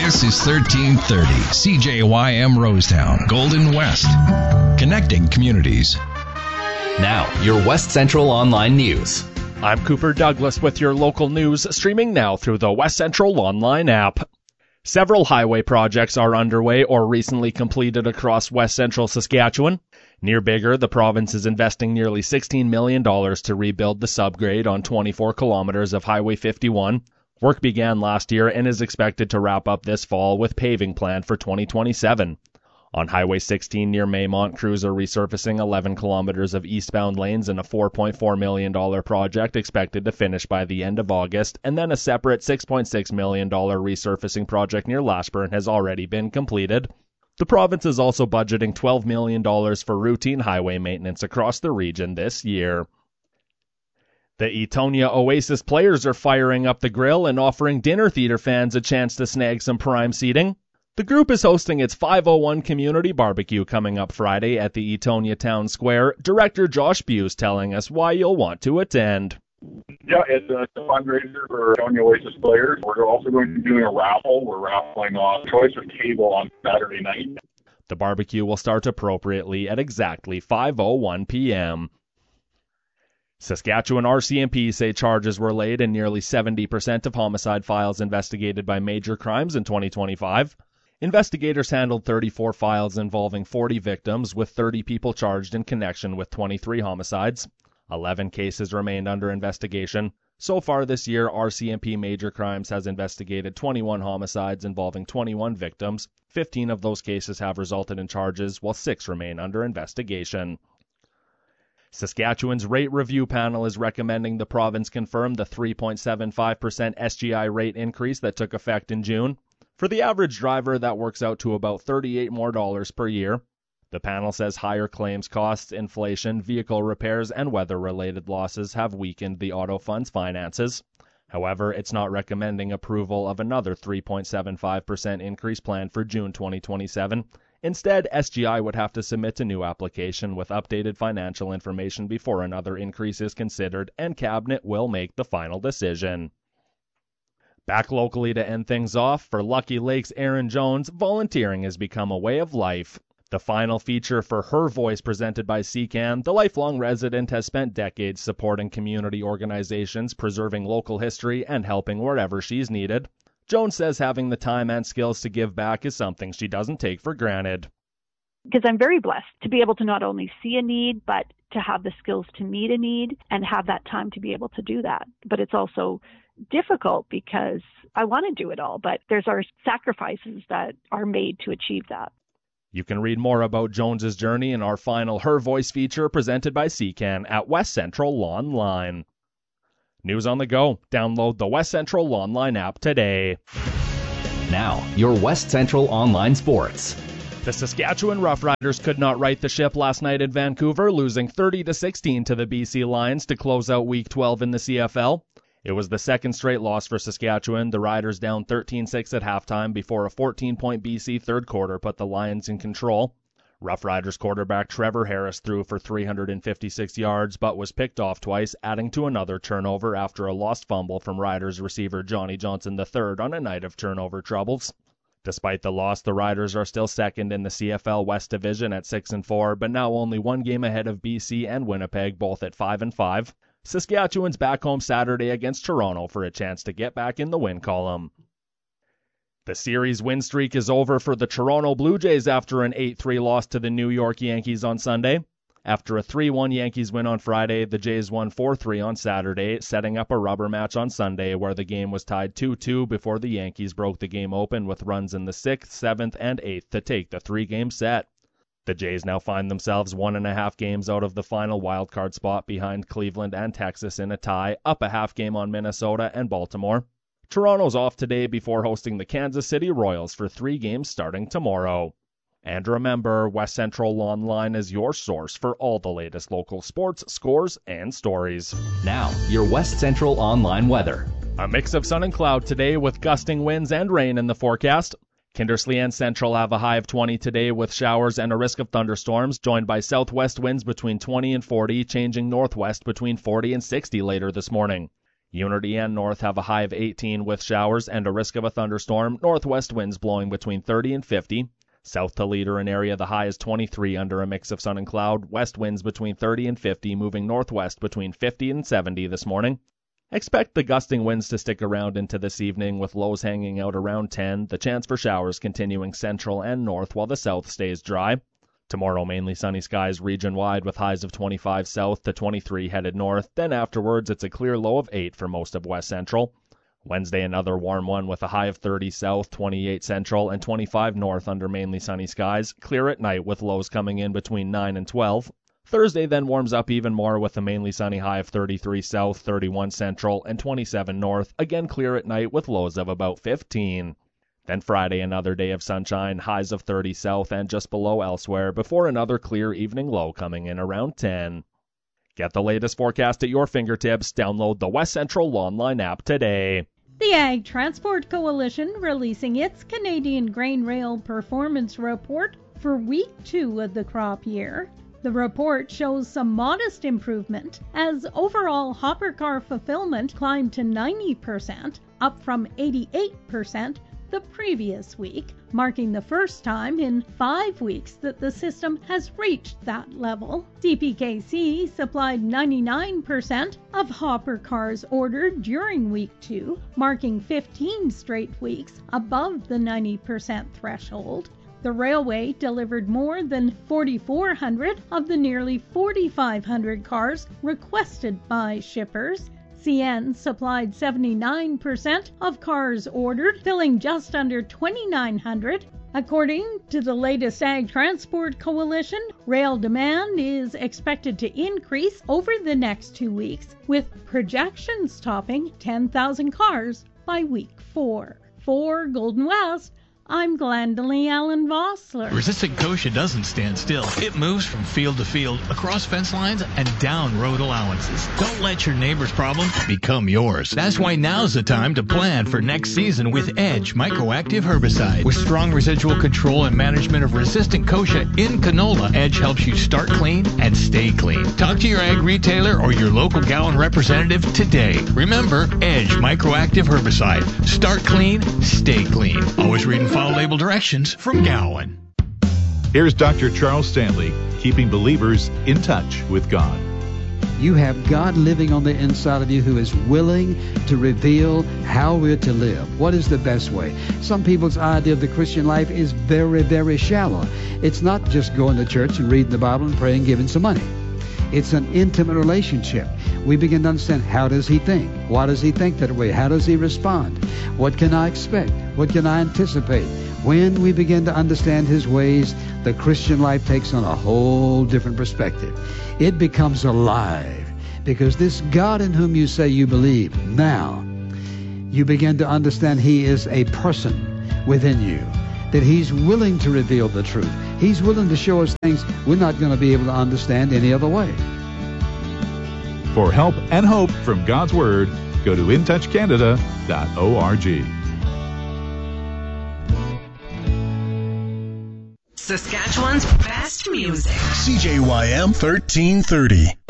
This is 1330 CJYM Rosetown, Golden West, connecting communities. Now, your West Central Online News. I'm Cooper Douglas with your local news, streaming now through the West Central Online app. Several highway projects are underway or recently completed across West Central Saskatchewan. Near Biggar, the province is investing nearly $16 million to rebuild the subgrade on 24 kilometers of Highway 51. Work began last year and is expected to wrap up this fall with paving planned for 2027. On Highway 16 near Maymont, crews are resurfacing 11 kilometers of eastbound lanes in a $4.4 million project expected to finish by the end of August, and then a separate $6.6 million resurfacing project near Lashburn has already been completed. The province is also budgeting $12 million for routine highway maintenance across the region this year. The Etonia Oasis players are firing up the grill and offering dinner theater fans a chance to snag some prime seating. The group is hosting its 501 Community Barbecue coming up Friday at the Etonia Town Square. Director Josh Buse telling us why you'll want to attend. Yeah, it's a fundraiser for Etonia Oasis players. We're also going to be doing a raffle. We're raffling off choice of table on Saturday night. The barbecue will start appropriately at exactly 5:01 p.m. Saskatchewan RCMP say charges were laid in nearly 70% of homicide files investigated by major crimes in 2025. Investigators handled 34 files involving 40 victims, with 30 people charged in connection with 23 homicides. 11 cases remained under investigation. So far this year, RCMP Major Crimes has investigated 21 homicides involving 21 victims. 15 of those cases have resulted in charges, while 6 remain under investigation. Saskatchewan's rate review panel is recommending the province confirm the 3.75% SGI rate increase that took effect in June. For the average driver, that works out to about $38 more per year. The panel says higher claims costs, inflation, vehicle repairs, and weather-related losses have weakened the auto fund's finances. However, it's not recommending approval of another 3.75% increase planned for June 2027. Instead, SGI would have to submit a new application with updated financial information before another increase is considered, and Cabinet will make the final decision. Back locally to end things off, for Lucky Lake's Aaron Jones, volunteering has become a way of life. The final feature for Her Voice presented by CCAN, the lifelong resident has spent decades supporting community organizations, preserving local history, and helping wherever she's needed. Jones says having the time and skills to give back is something she doesn't take for granted. Because I'm very blessed to be able to not only see a need, but to have the skills to meet a need and have that time to be able to do that. But it's also difficult because I want to do it all, but there's our sacrifices that are made to achieve that. You can read more about Jones's journey in our final Her Voice feature presented by CCAN at West Central Online. News on the go. Download the West Central Online app today. Now, your West Central Online Sports. The Saskatchewan Roughriders could not right the ship last night in Vancouver, losing 30-16 to the BC Lions to close out Week 12 in the CFL. It was the second straight loss for Saskatchewan, the Riders down 13-6 at halftime before a 14-point BC third quarter put the Lions in control. Rough Riders quarterback Trevor Harris threw for 356 yards but was picked off twice, adding to another turnover after a lost fumble from Riders receiver Johnny Johnson III on a night of turnover troubles. Despite the loss, the Riders are still second in the CFL West Division at 6-4, but now only one game ahead of BC and Winnipeg, both at 5-5. Saskatchewan's back home Saturday against Toronto for a chance to get back in the win column. The series win streak is over for the Toronto Blue Jays after an 8-3 loss to the New York Yankees on Sunday. After a 3-1 Yankees win on Friday, the Jays won 4-3 on Saturday, setting up a rubber match on Sunday where the game was tied 2-2 before the Yankees broke the game open with runs in the 6th, 7th, and 8th to take the 3-game set. The Jays now find themselves 1.5 games out of the final wildcard spot behind Cleveland and Texas in a tie, up a half game on Minnesota and Baltimore. Toronto's off today before hosting the Kansas City Royals for 3 games starting tomorrow. And remember, West Central Online is your source for all the latest local sports, scores, and stories. Now, your West Central Online weather. A mix of sun and cloud today with gusting winds and rain in the forecast. Kindersley and Central have a high of 20 today with showers and a risk of thunderstorms, joined by southwest winds between 20 and 40, changing northwest between 40 and 60 later this morning. Unity and North have a high of 18 with showers and a risk of a thunderstorm. Northwest winds blowing between 30 and 50. South to Leader and area, the high is 23 under a mix of sun and cloud. West winds between 30 and 50, moving northwest between 50 and 70 this morning. Expect the gusting winds to stick around into this evening with lows hanging out around 10. The chance for showers continuing central and north while the south stays dry. Tomorrow, mainly sunny skies region-wide with highs of 25 south to 23 headed north. Then afterwards, it's a clear low of 8 for most of west central. Wednesday, another warm one with a high of 30 south, 28 central, and 25 north under mainly sunny skies. Clear at night with lows coming in between 9 and 12. Thursday then warms up even more with a mainly sunny high of 33 south, 31 central, and 27 north. Again clear at night with lows of about 15. Then Friday, another day of sunshine, highs of 30 south and just below elsewhere, before another clear evening low coming in around 10. Get the latest forecast at your fingertips. Download the West Central Lawnline app today. The Ag Transport Coalition releasing its Canadian Grain Rail Performance Report for week 2 of the crop year. The report shows some modest improvement as overall hopper car fulfillment climbed to 90%, up from 88% the previous week, marking the first time in 5 weeks that the system has reached that level. CPKC supplied 99% of hopper cars ordered during week 2, marking 15 straight weeks above the 90% threshold. The railway delivered more than 4,400 of the nearly 4,500 cars requested by shippers. CN supplied 79% of cars ordered, filling just under 2,900. According to the latest Ag Transport Coalition, rail demand is expected to increase over the next 2 weeks, with projections topping 10,000 cars by week 4. For Golden West, I'm Glendalee Allen Vossler. Resistant Kochia doesn't stand still. It moves from field to field, across fence lines, and down road allowances. Don't let your neighbor's problem become yours. That's why now's the time to plan for next season with Edge Microactive Herbicide. With strong residual control and management of resistant Kochia in canola, Edge helps you start clean and stay clean. Talk to your ag retailer or your local Gowan representative today. Remember, Edge Microactive Herbicide. Start clean, stay clean. Always read and follow label directions from Gowan. Here's Dr. Charles Stanley, keeping believers in touch with God. You have God living on the inside of you who is willing to reveal how we're to live. What is the best way? Some people's idea of the Christian life is very, very shallow. It's not just going to church and reading the Bible and praying and giving some money. It's an intimate relationship. We begin to understand, how does he think? Why does he think that way? How does he respond? What can I expect? What can I anticipate? When we begin to understand his ways, the Christian life takes on a whole different perspective. It becomes alive, because this God in whom you say you believe, now you begin to understand he is a person within you, that he's willing to reveal the truth. He's willing to show us things we're not going to be able to understand any other way. For help and hope from God's Word, go to intouchcanada.org. Saskatchewan's best music. CJYM 1330.